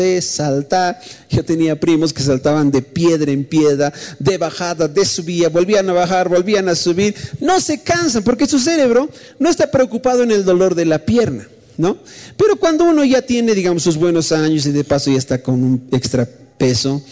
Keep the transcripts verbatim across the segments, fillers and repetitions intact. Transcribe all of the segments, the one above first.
de saltar. Yo tenía primos que saltaban de piedra en piedra, de bajada, de subida, volvían a bajar, volvían a subir. No se cansan porque su cerebro no está preocupado en el dolor de la pierna, ¿no? Pero cuando uno ya tiene, digamos, sus buenos años y de paso ya está con un extra peso,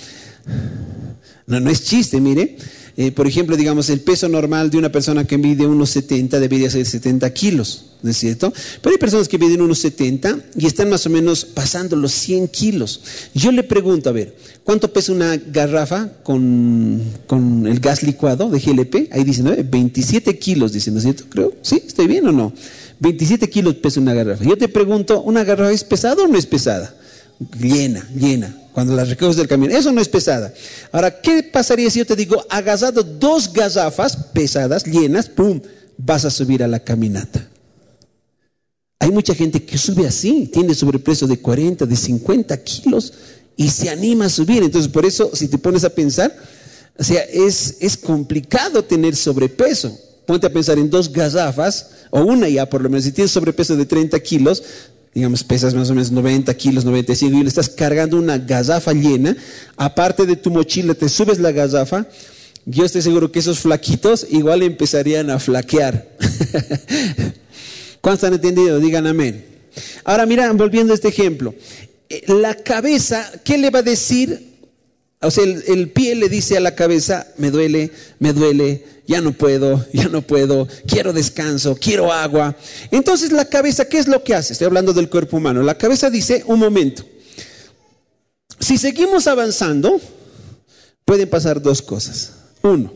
no, no es chiste, mire. Eh, por ejemplo, digamos, el peso normal de una persona que mide unos setenta debería ser setenta kilos, ¿no es cierto? Pero hay personas que miden unos setenta y están más o menos pasando los cien kilos. Yo le pregunto, a ver, ¿cuánto pesa una garrafa con, con el gas licuado de G L P? Ahí dicen, ¿no? veintisiete kilos, dicen, ¿no es cierto? Creo, ¿sí? ¿Estoy bien o no? veintisiete kilos pesa una garrafa. Yo te pregunto, ¿una garrafa es pesada o no es pesada? Llena, llena. Cuando la recoges del camión, eso no es pesada. Ahora, ¿qué pasaría si yo te digo, agasado dos garrafas pesadas, llenas, pum, vas a subir a la caminata? Hay mucha gente que sube así, tiene sobrepeso de cuarenta, de cincuenta kilos y se anima a subir. Entonces, por eso, si te pones a pensar, o sea, es, es complicado tener sobrepeso. Ponte a pensar en dos garrafas, o una ya por lo menos, si tienes sobrepeso de treinta kilos, digamos, pesas más o menos noventa kilos, noventa y cinco, y le estás cargando una garrafa llena, aparte de tu mochila, te subes la garrafa, yo estoy seguro que esos flaquitos igual empezarían a flaquear. ¿Cuántos han entendido? Digan amén. Ahora mira, volviendo a este ejemplo, la cabeza, ¿qué le va a decir? O sea, el, el pie le dice a la cabeza, me duele, me duele, ya no puedo, ya no puedo, quiero descanso, quiero agua. Entonces la cabeza, ¿qué es lo que hace? Estoy hablando del cuerpo humano. La cabeza dice, un momento, si seguimos avanzando, pueden pasar dos cosas. Uno,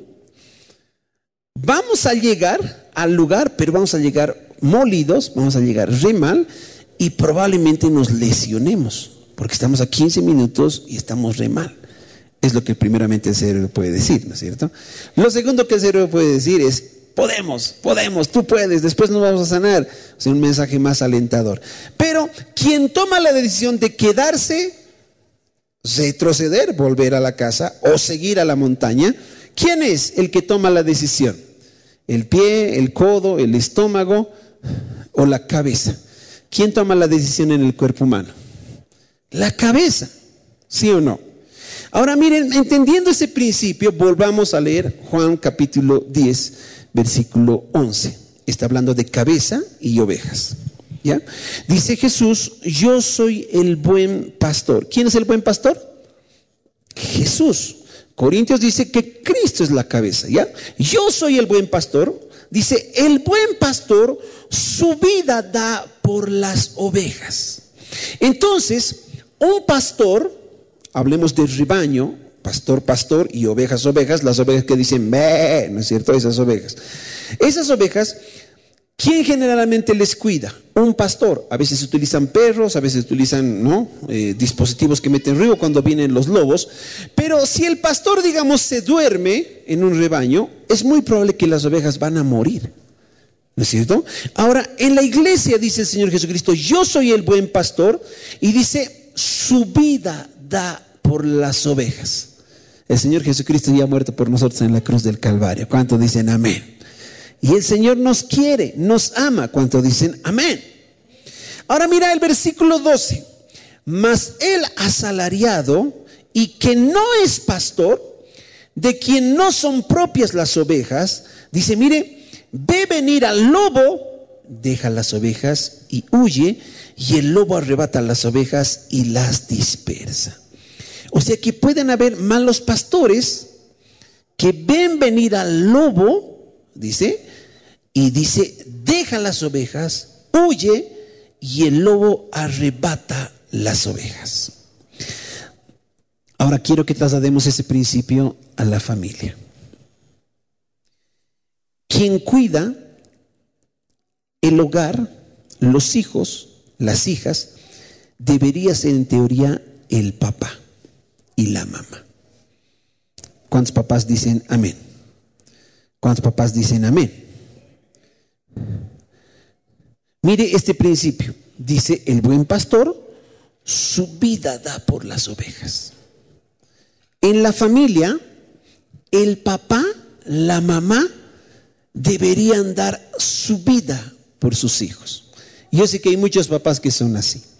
vamos a llegar al lugar, pero vamos a llegar molidos, vamos a llegar re mal y probablemente nos lesionemos, porque estamos a quince minutos y estamos re mal. Es lo que primeramente el cerebro puede decir, ¿no es cierto? Lo segundo que el cerebro puede decir es, podemos, podemos, tú puedes, después nos vamos a sanar. O sea, un mensaje más alentador. Pero quien toma la decisión de quedarse, retroceder, volver a la casa o seguir a la montaña, ¿quién es el que toma la decisión? ¿El pie, el codo, el estómago o la cabeza? ¿Quién toma la decisión en el cuerpo humano? La cabeza, ¿sí o no? Ahora miren, entendiendo ese principio, volvamos a leer Juan capítulo diez, versículo once. Está hablando de cabeza y ovejas, ¿ya? Dice Jesús, yo soy el buen pastor. ¿Quién es el buen pastor? Jesús. Corintios dice que Cristo es la cabeza, ¿ya? Yo soy el buen pastor. Dice, el buen pastor su vida da por las ovejas. Entonces, un pastor, hablemos de rebaño, pastor, pastor y ovejas, ovejas, las ovejas que dicen, "Bé", ¿no es cierto? Esas ovejas. Esas ovejas, ¿quién generalmente les cuida? Un pastor. A veces utilizan perros, a veces utilizan, ¿no? Eh, dispositivos que meten ruido cuando vienen los lobos. Pero si el pastor, digamos, se duerme en un rebaño, es muy probable que las ovejas van a morir. ¿No es cierto? Ahora, en la iglesia dice el Señor Jesucristo, yo soy el buen pastor, y dice, su vida da por las ovejas. El Señor Jesucristo ya ha muerto por nosotros en la cruz del Calvario. ¿Cuántos dicen amén? Y el Señor nos quiere, nos ama. ¿Cuántos dicen amén? Ahora mira el versículo doce. Mas el asalariado y que no es pastor, de quien no son propias las ovejas, dice, mire, ve venir al lobo, deja las ovejas y huye, y el lobo arrebata las ovejas y las dispersa. O sea que pueden haber malos pastores que ven venir al lobo, dice, y dice, deja las ovejas, huye, y el lobo arrebata las ovejas. Ahora quiero que traslademos ese principio a la familia. Quien cuida el hogar, los hijos, las hijas, debería ser en teoría el papá y la mamá. ¿Cuántos papás dicen amén? ¿Cuántos papás dicen amén? Mire este principio. Dice, el buen pastor su vida da por las ovejas. En la familia, el papá, la mamá deberían dar su vida por sus hijos. Yo sé que hay muchos papás que son así.